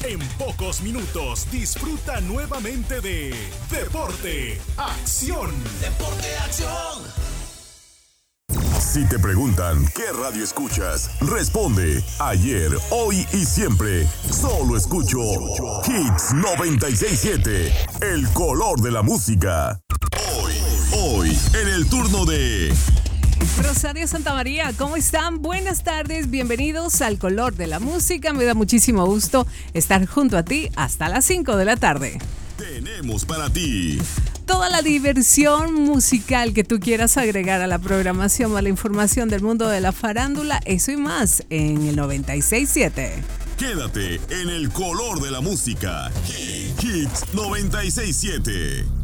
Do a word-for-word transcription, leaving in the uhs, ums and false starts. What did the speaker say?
En pocos minutos disfruta nuevamente de Deporte Acción. Deporte Acción. Si te preguntan qué radio escuchas, responde ayer, hoy y siempre. Solo escucho Hits noventa y seis punto siete, el color de la música. Hoy, hoy, en el turno de Rosario Santamaría, ¿cómo están? Buenas tardes, bienvenidos al Color de la Música. Me da muchísimo gusto estar junto a ti hasta las cinco de la tarde. Tenemos para ti toda la diversión musical que tú quieras agregar a la programación o a la información del mundo de la farándula, eso y más en el noventa y seis punto siete. Quédate en el color de la música. Hits noventa y seis punto siete.